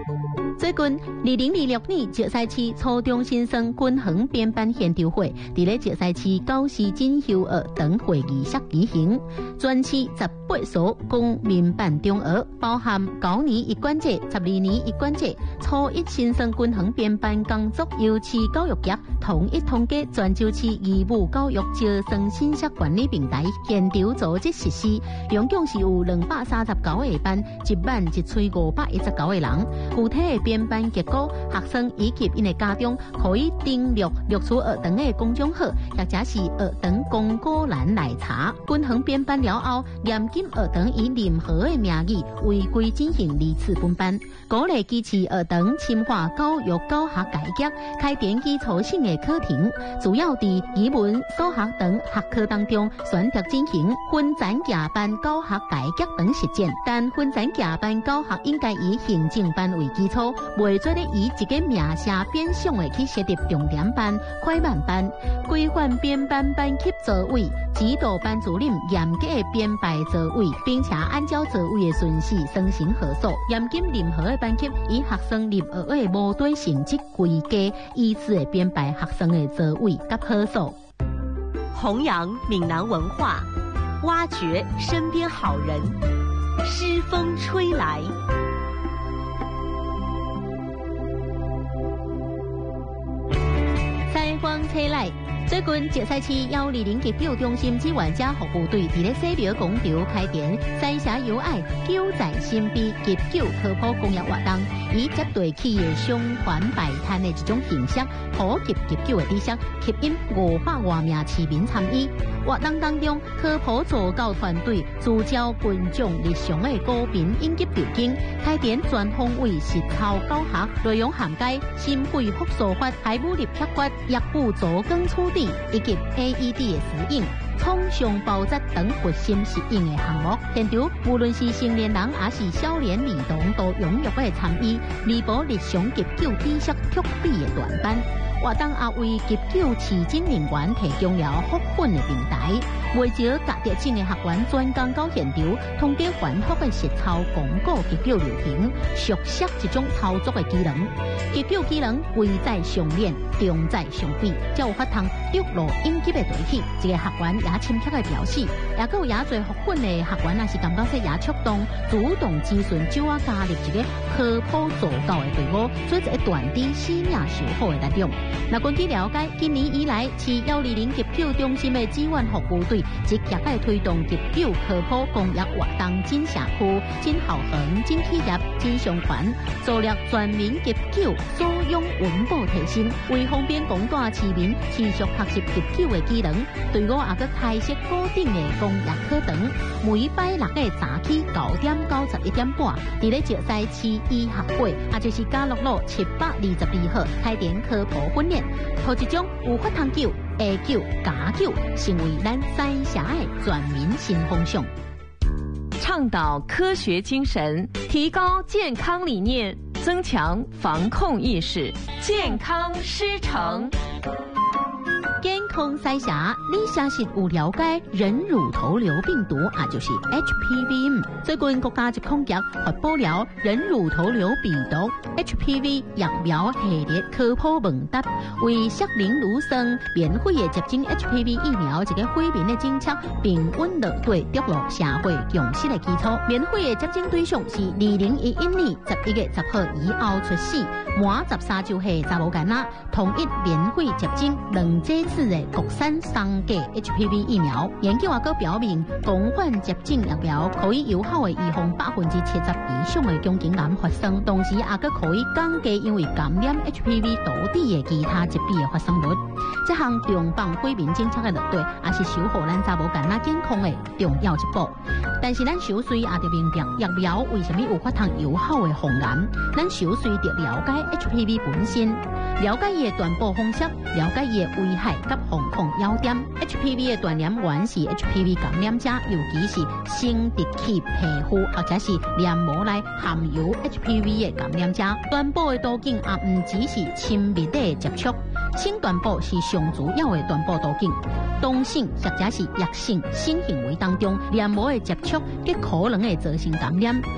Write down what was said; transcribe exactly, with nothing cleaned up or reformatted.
最近，二零二六年石西市初中新生均衡编班献雕会，伫咧石西市教师进修学堂会议室举行。全市十八所公民办中学，包含九年一贯制、十二年一贯制、初一新生均衡编班工作由市教育局统一统计泉州市义务教育招生信息管理平台献雕组织实施，总共是有两百三十九个班，一万一千五百一十九个人。具体的编班结果，学生以及因的家长可以登录绿厝学堂的公众号，或者是学堂公告栏来查。均衡编班了后，严禁学堂以任何的名义违规进行二次分班，鼓励支持学堂深化教育教学改革，开展基础性的课程，主要在语文、数学等学科当中选择进行分层架班教学改革等实践。但分层架班教学应该以行政班为基础，袂做咧以一个名声变相的去设立重点班、快慢班，规范编班班级座位，指导班主任严格的编排座位，并且按照座位的顺序升成号数，严禁任何的班级以学生入学的无对成绩规价，依次的编排学生的座位甲号数。 弘扬闽南文化，挖掘身边好人，诗风吹来。 采访车来，最近石西市幺二零急救中心志愿者服务队伫咧西庙广场开展西社友爱救在身边急救科普公益活动，以接地气的伤团摆摊的一种形式，普及急救的知识，吸引五百多名市民参与。活动当中，科普助教团队聚焦群众日常的高频应急条件，开展全方位实操教学，内容涵盖心肺复苏法、排污力撇法、药物助攻处理以及 A E D 的使用、创伤包扎等核心实用的项目。现场无论是成年人还是少年儿童，都踊跃的参与，弥补日常急救知识缺比的短板。活动也为急救持证人员提供了复训的平台，为少甲特证的学员专工到现场，通过反复的实操巩固急救流程，熟悉这种操作的技能。急救技能贵在上练，重在上比，才有法通跌落应急的地气。一个学员也深刻的表示，也有也侪复训的学员也是感觉说也触动，主动咨询就要加入一个科普助教的队伍，做一个断肢生命守护的力量。那根据了解，今年以来，市幺二零急救中心的志愿服务队积极在推动急救科普公益活动，进社区、进校园、进企业、进商团，助力全民急救所用稳步提升。为方便广大市民持续学习急救的技能，队伍也搁开设固定的公益课堂，每拜六个早起九点到十一点半，伫咧石西市医学会，也就是嘉乐路七百二十二号开展科普训练。好一种有法通救、会救、假救，成为咱三峡的全民新风尚。 倡导科学精神，提高健康理念，增强防控意识，健康师承。 健康西峡，你相信有了解人乳头瘤病毒，也就是 H P V。最近国家疾控局发布了人乳头瘤病毒 H P V 疫苗系列科普问答，为适龄女生免费的接种 H P V 疫苗一个惠民的政策，并稳落对跌落社会共识的基础。免费的接种对象是二零一一年十一月十号以后出世、满十三周岁查某囡仔，统一免费接种两剂次的国产双价 H P V 疫苗。研究也搁表明，广泛接种疫苗可以有效的预防百分之七十以上的宫颈癌发生，同时也搁可以降低因为感染 H P V 导致的其他疾病的发生率。这项重磅惠民政策的落地，也是守护咱查某囡仔健康的重要一步。但是咱首先也得明白，疫苗为什么有法通有效的防癌？咱首先得了解 H P V 本身，了解伊的传播方式，了解伊的危害甲防控要点。H P V 的传染源是 H P V 感染者，尤其是生殖器皮肤或者是黏膜内含有 H P V 的感染者。传播的途径也唔只是亲密的接触，性传播是上主要的传播途径。同性或者是异性性行为当中，黏膜的接触，极可能会造成感染。